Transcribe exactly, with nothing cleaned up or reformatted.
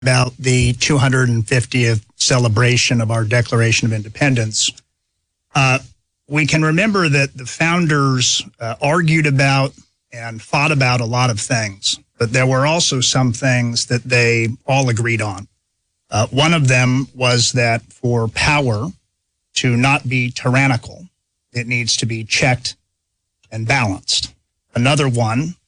about the two hundred fiftieth celebration of our Declaration of Independence, uh, we can remember that the founders uh, argued about and fought about a lot of things, but there were also some things that they all agreed on. Uh, one of them was that for power to not be tyrannical, it needs to be checked and balanced. Another one